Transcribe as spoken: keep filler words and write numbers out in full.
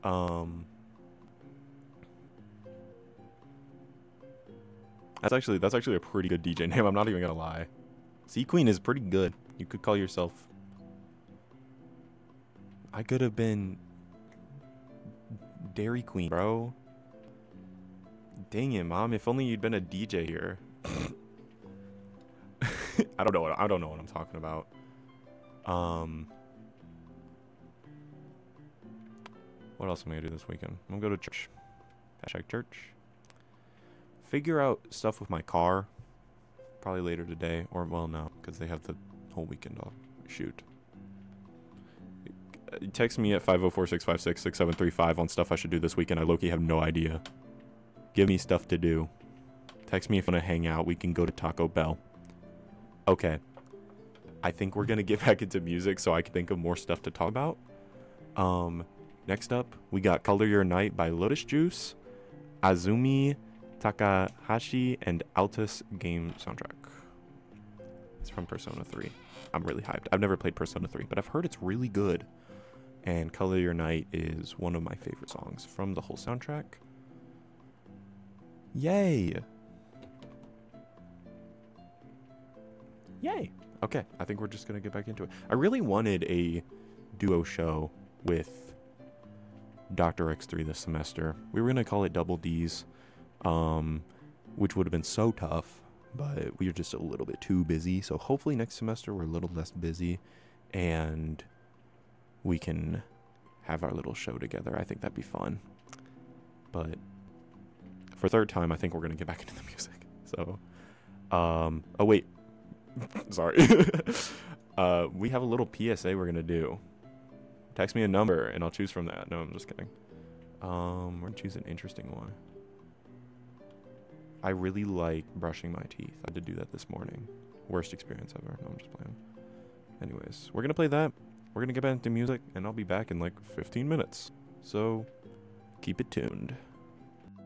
Um, that's actually that's actually a pretty good D J name. I'm not even gonna lie. Sea Queen is pretty good. You could call yourself. I could have been Dairy Queen, bro. Dang it, mom. If only you'd been a D J here. I don't know what I don't know what I'm talking about. Um, what else am I gonna do this weekend? I'm gonna go to church. Hashtag church. Figure out stuff with my car. Probably later today, or well, no, because they have the whole weekend off. Shoot. Text me at five oh four, six five six, six seven three five on stuff I should do this weekend. I low-key have no idea. Give me stuff to do. Text me if you want to hang out. We can go to Taco Bell. Okay. I think we're going to get back into music so I can think of more stuff to talk about. Um, next up, we got Color Your Night by Lotus Juice, Azumi Takahashi, and Altus game soundtrack. It's from Persona three. I'm really hyped. I've never played Persona three, but I've heard it's really good. And Color Your Night is one of my favorite songs from the whole soundtrack. Yay! Yay! Okay, I think we're just gonna get back into it. I really wanted a duo show with Doctor X three this semester. We were gonna call it Double D's, um, which would have been so tough, but we were just a little bit too busy. So hopefully next semester we're a little less busy, and we can have our little show together. I think that'd be fun. But for third time, I think we're gonna get back into the music. So, um, oh wait, sorry. uh, we have a little P S A we're gonna do. Text me a number and I'll choose from that. No, I'm just kidding. Um, we're gonna choose an interesting one. I really like brushing my teeth. I did do that this morning. Worst experience ever. No, I'm just playing. Anyways, we're gonna play that. We're gonna get back into music, and I'll be back in like fifteen minutes. So, keep it tuned.